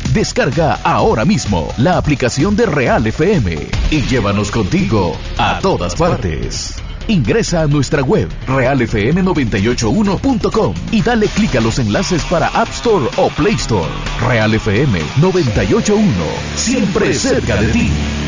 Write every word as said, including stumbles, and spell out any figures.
Descarga ahora mismo la aplicación de Real F M y llévanos contigo a todas partes. Ingresa a nuestra web real f m noventa y ocho uno punto com y dale clic a los enlaces para App Store o Play Store. Real F M noventa y ocho punto uno, siempre cerca de ti.